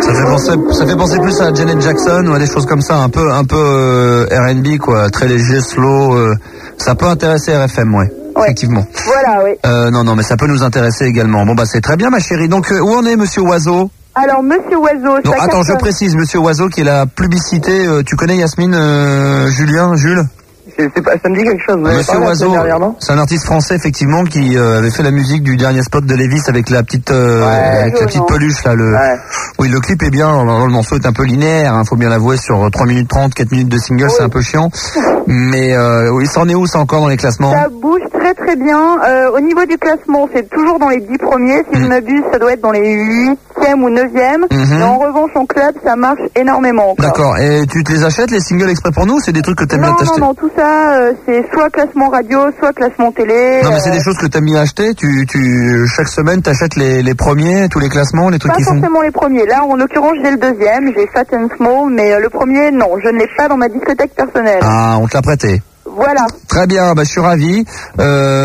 Ça fait penser plus à Janet Jackson ou à des choses comme ça, un peu R&B quoi, très léger, slow. Ça peut intéresser RFM, ouais. Effectivement. Voilà, oui. Non, mais ça peut nous intéresser également. Bon, bah, c'est très bien, ma chérie. Donc, où en est Monsieur Oiseau? Alors, Monsieur Oiseau... Non, attends, je précise, Monsieur Oiseau, qui est la publicité... tu connais Yasmine, Jules? C'est pas, ça me dit quelque chose. Monsieur Oiseau, c'est un artiste français, effectivement, qui avait fait la musique du dernier spot de Lévis avec la petite peluche, là. Oui, le clip est bien. Le morceau est un peu linéaire, faut bien l'avouer, sur 3 minutes 30, 4 minutes de single, c'est un peu chiant. Mais, oui, ça en est où, ça, encore dans les classements? Ça bouge très très bien. Au niveau du classement, c'est toujours dans les 10 premiers. Si je m'abuse, ça doit être dans les 8e ou 9e. Mais en revanche, en club, ça marche énormément. D'accord. Et tu te les achètes, les singles exprès pour nous, ou c'est des trucs que t'aimes bien t'acheter? Non, tout ça, c'est soit classement radio, soit classement télé. Non, mais c'est des choses que t'aimes bien acheter. Chaque semaine, t'achètes les premiers, tous les classements, les trucs qui sont... Pas forcément les premiers. Là, en l'occurrence, j'ai le deuxième, j'ai Fat and Small, mais le premier, non, je ne l'ai pas dans ma discothèque personnelle. Ah, on te l'a prêté. Voilà. Très bien, bah, je suis ravi. Si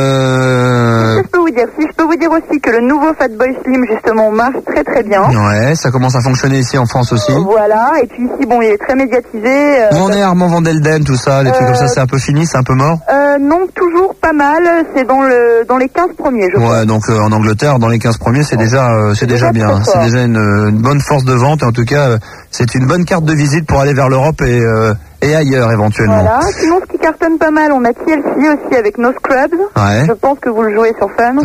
je peux vous dire aussi que le nouveau Fatboy Slim, justement, marche très très bien. Ouais, ça commence à fonctionner ici en France aussi. Voilà, et puis ici, bon, il est très médiatisé. Où on est Armand Van Delden, tout ça, les trucs comme ça, c'est un peu fini, c'est un peu mort? Non, toujours pas mal, c'est dans les 15 premiers, je crois. Ouais, donc en Angleterre, dans les 15 premiers, c'est déjà bien. C'est déjà une bonne force de vente, et en tout cas, c'est une bonne carte de visite pour aller vers l'Europe et ailleurs éventuellement. Voilà, sinon ce qui cartonne pas mal, on a TLC aussi avec No Scrubs. Ouais. Je pense que vous le jouez sur Fun.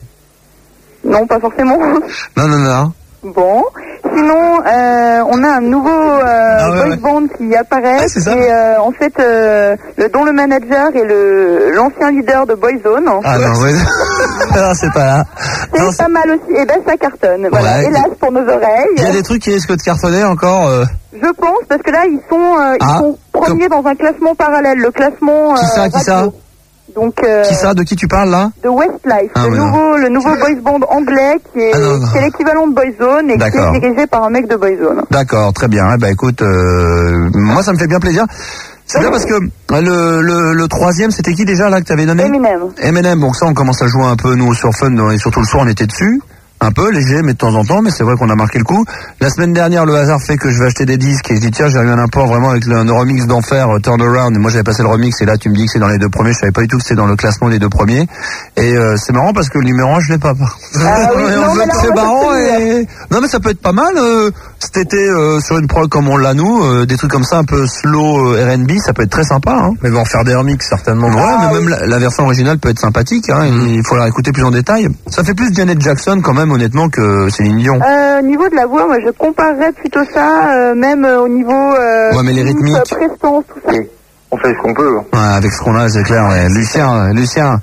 Non, pas forcément. Non. Bon, sinon on a un nouveau boys band qui apparaît. C'est ça. Et en fait, dont le manager est l'ancien leader de Boyzone. Ah non, ouais. Non, c'est pas là. C'est pas mal aussi. Et ben ça cartonne. Voilà, Ouais. hélas pour nos oreilles. Il y a des trucs qui risquent de cartonner encore. Je pense, parce que là ils sont premiers dans un classement parallèle, le classement. Qui ça? Donc, Qui ça? De qui tu parles là? de Westlife, Ah, le nouveau boys band anglais qui est l'équivalent de Boyzone et qui est dirigé par un mec de Boyzone. D'accord, très bien. Bah écoute, moi ça me fait bien plaisir. C'est bien parce que le troisième, c'était qui déjà là que t'avais donné? Eminem. Bon, ça on commence à jouer un peu nous sur Fun et surtout le soir on était dessus. Un peu léger, mais de temps en temps, mais c'est vrai qu'on a marqué le coup. La semaine dernière, le hasard fait que je vais acheter des disques et je dis tiens, j'ai eu un import vraiment avec un remix d'enfer, Turn Around, et moi j'avais passé le remix et là tu me dis que c'est dans les 2 premiers, je savais pas du tout que c'était dans le classement des 2 premiers. Et c'est marrant parce que le numéro 1 je l'ai pas. C'est marrant et... Non mais ça peut être pas mal cet été sur une prod comme on l'a nous, des trucs comme ça un peu slow R&B, ça peut être très sympa. Hein. Mais ils vont faire des remix certainement. Ouais, mais même la version originale peut être sympathique. Hein, il faut la écouter plus en détail. Ça fait plus Janet Jackson quand même honnêtement que Céline Dion. Au niveau de la voix, moi je comparerais plutôt ça, même au niveau ouais, mais les rythmiques, prestance, tout ça. On fait ce qu'on peut. Ouais, avec ce qu'on a, c'est clair. Ouais. Lucien,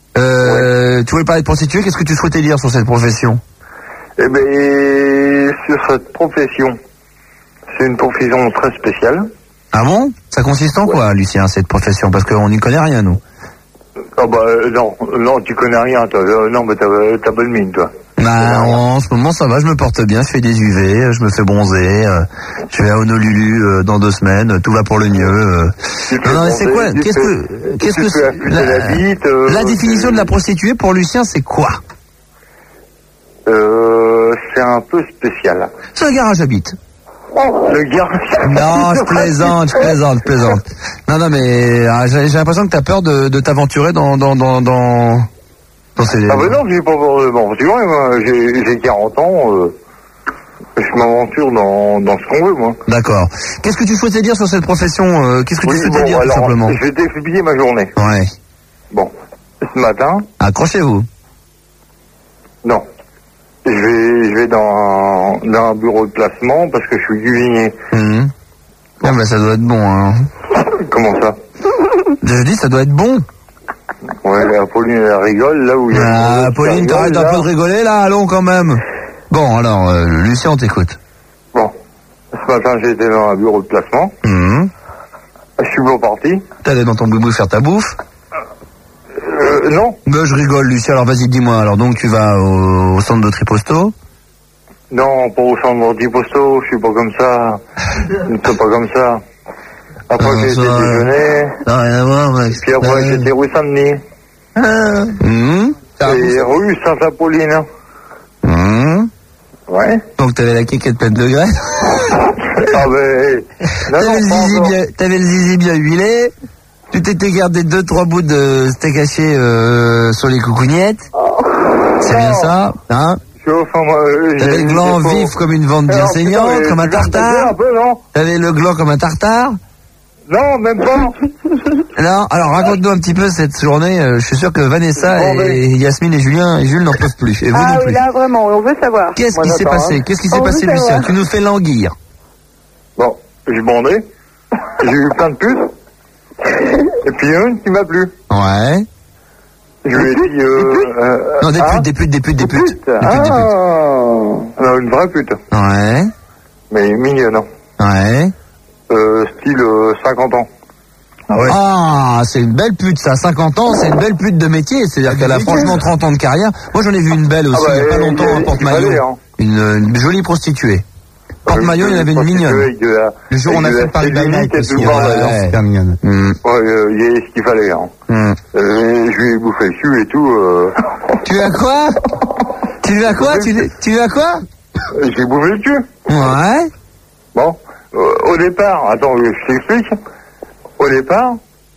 tu voulais parler de prostituée, qu'est-ce que tu souhaitais dire sur cette profession? Eh ben, sur cette profession, c'est une profession très spéciale. Ah bon? Ça consiste en quoi, Lucien, cette profession? Parce qu'on n'y connaît rien, nous. Ah bah non, tu connais rien, toi. Non, mais t'as bonne mine, toi. Bah, en ce moment, ça va, je me porte bien, je fais des UV, je me fais bronzer, je vais à Honolulu dans 2 semaines, tout va pour le mieux. Non, mais c'est quoi? Qu'est-ce que la définition de la prostituée pour Lucien, c'est quoi? C'est un peu spécial. C'est un garage à bite. Le garage. Non, je plaisante. Non, mais j'ai l'impression que t'as peur de t'aventurer dans ces... Ah ben non, j'ai pas peur. Bon, tu vois, moi, j'ai 40 ans, je m'aventure dans ce qu'on veut, moi. D'accord. Qu'est-ce que tu souhaitais dire sur cette profession? Qu'est-ce que tu souhaitais dire, tout simplement? Je vais t'expliquer ma journée. Ouais. Bon, ce matin... Accrochez-vous. Non. Je vais dans un bureau de placement parce que je suis cuisinier. Ah bah ça doit être bon, hein. Comment ça? Je dis, ça doit être bon. Ouais, la Pauline, elle rigole, là où il y a... Ah, Pauline, t'arrêtes un peu de rigoler, là, allons, quand même. Bon, alors, Lucien, on t'écoute. Bon, ce matin, j'étais dans un bureau de placement. Je suis pas parti. T'allais dans ton boubou faire ta bouffe? Non. Ben, je rigole, Lucien, alors vas-y, dis-moi. Alors, donc, tu vas au centre de Triposto? Non, pas au centre de Triposto, je suis pas comme ça. Je suis pas comme ça. Après, j'ai été déjeuner. Non, rien à voir, mec. Puis après, j'étais rue Saint-Denis. Et rue Sainte-Apolline. Ouais. Donc t'avais la quéquette pleine de graisse. Ah ben... T'avais le zizi bien huilé. Tu t'étais gardé 2-3 bouts de steak haché sur les coucougnettes. C'est bien ça, hein? T'avais le gland vif comme une vente bien saignante, comme un tartare. T'avais le gland comme un tartare. Non, même pas. Non, alors raconte-nous un petit peu cette journée. Je suis sûr que Vanessa et Yasmine et Julien et Jules n'en peuvent plus. Et vous non plus. Oui, là vraiment, on veut savoir. Qu'est-ce qui s'est passé? Qu'est-ce qui s'est passé, Lucien? Tu nous fais languir. Bon, j'ai bandé. J'ai eu plein de puces. Et puis une qui m'a plu. Ouais. Je lui ai dit... non, des putes. Non, une vraie pute. Ouais. Mais mignonne. Ouais. Style 50 ans. Ah ouais. Ah, c'est une belle pute, ça. 50 ans, c'est une belle pute de métier. C'est-à-dire qu'elle a franchement 30 ans de carrière. Moi, j'en ai vu une belle aussi, il n'y a pas longtemps, un porte-maillot. Hein. Une jolie prostituée. Porte-maillot, il y en avait une mignonne. Le jour où on a fait Paris by Night aussi, super mignonne. Ouais, il y a ce qu'il fallait. Hein. Je lui ai bouffé le cul et tout. Tu as quoi? Tu as quoi? J'ai bouffé le cul. Ouais. Bon, au départ, attends, je t'explique. Au départ,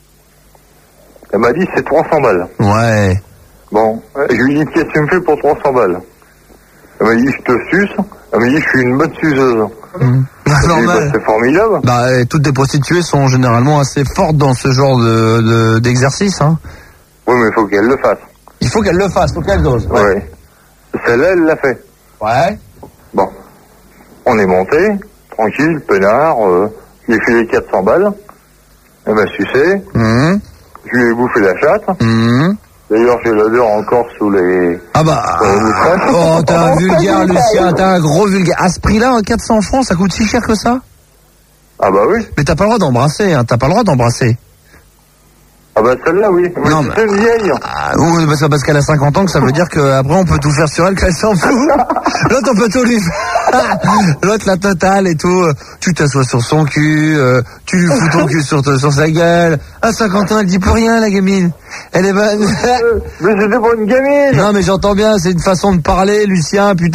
elle m'a dit c'est 300 balles. Ouais. Bon, je lui ai dit qu'est-ce que tu me fais pour 300 balles? Elle m'a dit je te suce. Elle m'a dit je suis une bonne suceuse. Normal. C'est formidable. Bah, toutes les prostituées sont généralement assez fortes dans ce genre d'exercice, hein. Oui, mais il faut qu'elle le fasse. Il faut qu'elle le fasse, faut qu'elle dose. Ouais. Celle-là, elle l'a fait. Ouais. Bon. On est monté, tranquille, peinard, j'ai filé 400 balles. Elle m'a sucé. Je lui ai bouffé la chatte. D'ailleurs, j'ai l'odeur encore sous les... Ah bah... oh, t'es un vulgaire, Lucien, t'es un gros vulgaire. À ce prix-là, 400 francs, ça coûte si cher que ça? Ah bah oui. Mais t'as pas le droit d'embrasser, hein, t'as pas le droit d'embrasser. Ah bah celle-là, oui. Non, mais... c'est une vieille. Oui, parce qu'elle a 50 ans, que ça veut dire qu'après on peut tout faire sur elle, qu'elle s'en fout. L'autre, on peut tout lui faire. L'autre, la totale et tout. Tu t'assois sur son cul, tu lui fous ton cul sur sa gueule. À 50 ans, elle dit plus rien, la gamine. Elle est bonne. Mais c'était pour une gamine. Non, mais j'entends bien, c'est une façon de parler, Lucien, putain.